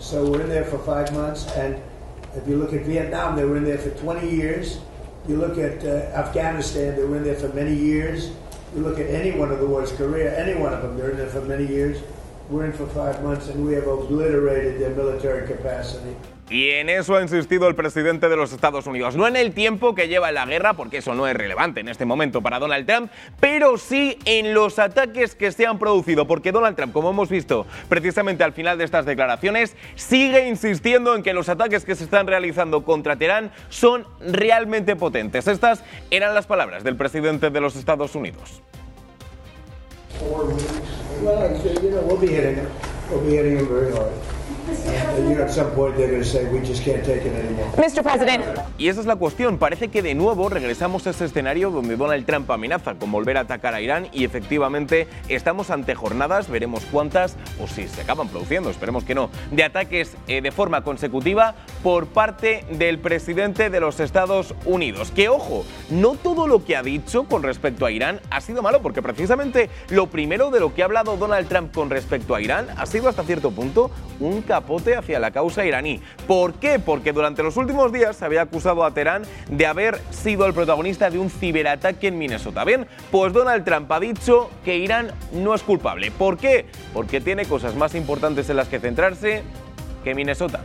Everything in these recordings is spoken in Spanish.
So we're in there for 5 months, and if you look at Vietnam, they were in there for 20 years. You look at Afghanistan, they were in there for many years. You look at any one of the wars, Korea, any one of them, they're in there for many years. We're in for 5 months, and we have obliterated their military capacity. Y en eso ha insistido el presidente de los Estados Unidos. No en el tiempo que lleva en la guerra, porque eso no es relevante en este momento para Donald Trump, pero sí en los ataques que se han producido, porque Donald Trump, como hemos visto precisamente al final de estas declaraciones, sigue insistiendo en que los ataques que se están realizando contra Teherán son realmente potentes. Estas eran las palabras del presidente de los Estados Unidos. Well, you know, we'll be hitting them. We'll be hitting them very hard. And, you know, at some point they're going to say, we just can't take it anymore. Mr. President. Y esa es la cuestión. Parece que de nuevo regresamos a ese escenario donde Donald Trump amenaza con volver a atacar a Irán y efectivamente estamos ante jornadas, veremos cuántas, o si se acaban produciendo, esperemos que no, de ataques de forma consecutiva por parte del presidente de los Estados Unidos. Que ojo, no todo lo que ha dicho con respecto a Irán ha sido malo, porque precisamente lo primero de lo que ha hablado Donald Trump con respecto a Irán ha sido hasta cierto punto un capote hacia la causa iraní. ¿Por qué? Porque durante los últimos días se había acusado a Teherán de haber sido el protagonista de un ciberataque en Minnesota. Bien, pues Donald Trump ha dicho que Irán no es culpable. ¿Por qué? Porque tiene cosas más importantes en las que centrarse que Minnesota.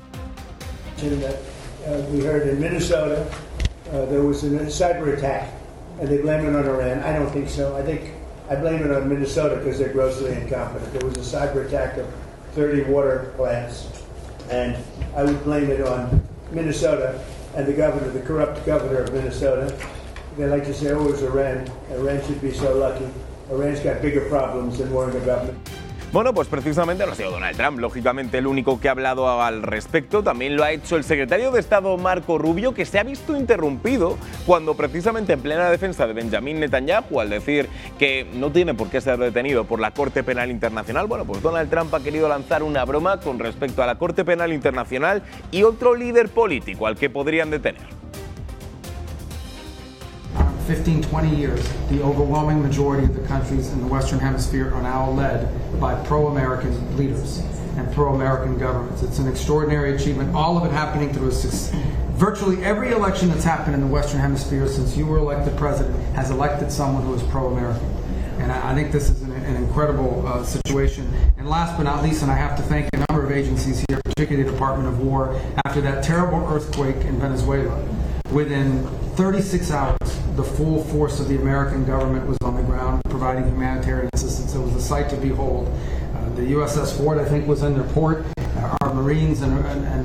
We heard in Minnesota there was a cyber attack and they blame it on Iran. I don't think so. I blame it on Minnesota because they're grossly incompetent. There was a cyber attack of 30 water plants, and I would blame it on Minnesota and the governor, the corrupt governor of Minnesota. They like to say, oh, it was Iran. Iran should be so lucky. Iran's got bigger problems than worrying about me. Bueno, pues precisamente no ha sido Donald Trump, lógicamente el único que ha hablado al respecto. También lo ha hecho el secretario de Estado Marco Rubio, que se ha visto interrumpido cuando precisamente en plena defensa de Benjamin Netanyahu, al decir que no tiene por qué ser detenido por la Corte Penal Internacional, bueno, pues Donald Trump ha querido lanzar una broma con respecto a la Corte Penal Internacional y otro líder político al que podrían detener. 15, 20 years, the overwhelming majority of the countries in the Western Hemisphere are now led by pro-American leaders and pro-American governments. It's an extraordinary achievement, all of it happening through virtually every election that's happened in the Western Hemisphere since you were elected president has elected someone who is pro-American. And I think this is an incredible situation. And last but not least, and I have to thank a number of agencies here, particularly the Department of War, after that terrible earthquake in Venezuela, within 36 hours, the full force of the American government was on the ground providing humanitarian assistance. It was a sight to behold. The USS Ford, I think, was in their port. Our Marines and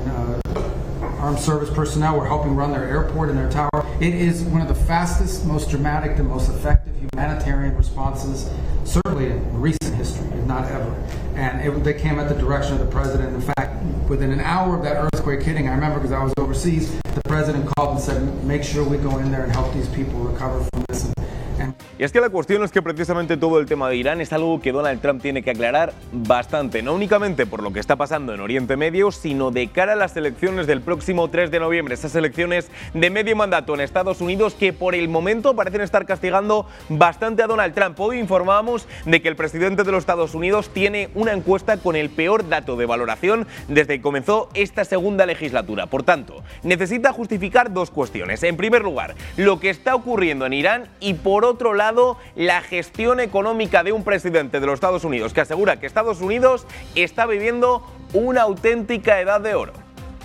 armed service personnel were helping run their airport and their tower. It is one of the fastest, most dramatic, and most effective humanitarian responses, certainly in recent history, if not ever. And they came at the direction of the president. In fact, within an hour of that earthquake hitting, I remember because I was overseas, the president called and said, make sure we go in there and help these people recover from this. Y es que la cuestión es que precisamente todo el tema de Irán es algo que Donald Trump tiene que aclarar bastante, no únicamente por lo que está pasando en Oriente Medio, sino de cara a las elecciones del próximo 3 de noviembre, esas elecciones de medio mandato en Estados Unidos que por el momento parecen estar castigando bastante a Donald Trump. Hoy informábamos de que el presidente de los Estados Unidos tiene una encuesta con el peor dato de valoración desde que comenzó esta segunda legislatura. Por tanto, necesita justificar dos cuestiones. En primer lugar, lo que está ocurriendo en Irán y por otro lado, la gestión económica de un presidente de los Estados Unidos que asegura que Estados Unidos está viviendo una auténtica edad de oro.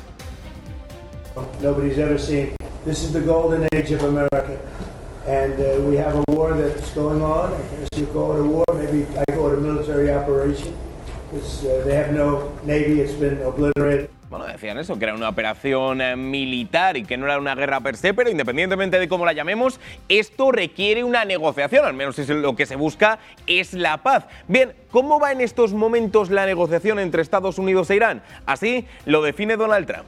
Nobody's ever seen. This is the golden age of America. And we have a war that's going on. I guess you call it a war. Maybe I call it a military operation. They have no navy. It's been obliterated. Bueno, decían eso, que era una operación militar y que no era una guerra per se, pero independientemente de cómo la llamemos, esto requiere una negociación, al menos lo que se busca es la paz. Bien, ¿cómo va en estos momentos la negociación entre Estados Unidos e Irán? Así lo define Donald Trump.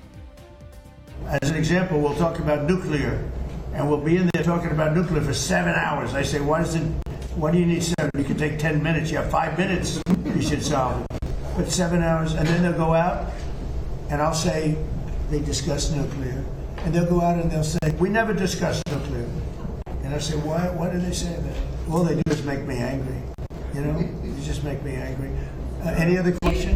As an example, we'll talk about nuclear, and we'll be in there talking about nuclear for 7 hours. I say, why do you need 7? You can take 10 minutes. You have 5 minutes, you should solve it. But 7 hours, and then they'll go out, and I'll say, they discussed nuclear. And they'll go out and they'll say, we never discussed nuclear. And I say, why do they say that? All they do is make me angry. You know, they just make me angry. Any other questions?